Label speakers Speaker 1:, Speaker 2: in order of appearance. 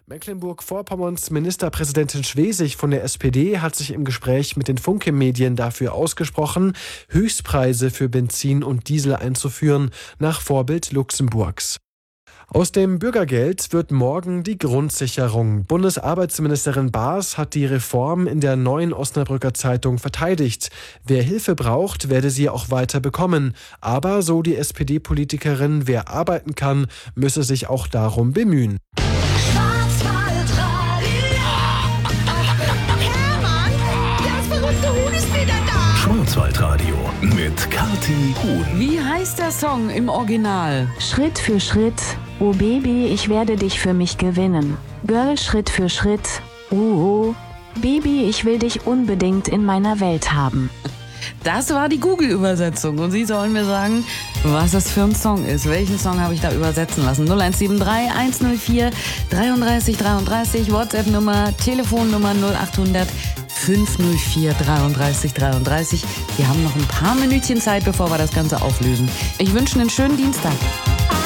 Speaker 1: Mecklenburg-Vorpommerns Ministerpräsidentin Schwesig von der SPD hat sich im Gespräch mit den Funke-Medien dafür ausgesprochen, Höchstpreise für Benzin und Diesel einzuführen, nach Vorbild Luxemburgs. Aus dem Bürgergeld wird morgen die Grundsicherung. Bundesarbeitsministerin Baas hat die Reform in der Neuen Osnabrücker Zeitung verteidigt. Wer Hilfe braucht, werde sie auch weiter bekommen. Aber, so die SPD-Politikerin, wer arbeiten kann, müsse sich auch darum bemühen.
Speaker 2: Schwarzwaldradio mit Kathi Huhn.
Speaker 3: Wie heißt der Song im Original?
Speaker 4: Schritt für Schritt, oh Baby, ich werde dich für mich gewinnen. Girl, Schritt für Schritt, oh Baby, ich will dich unbedingt in meiner Welt haben.
Speaker 3: Das war die Google-Übersetzung und Sie sollen mir sagen, was das für ein Song ist. Welchen Song habe ich da übersetzen lassen? 0173 104 33 33, WhatsApp-Nummer, Telefonnummer 0800 504 33 33. Wir haben noch ein paar Minütchen Zeit, bevor wir das Ganze auflösen. Ich wünsche einen schönen Dienstag.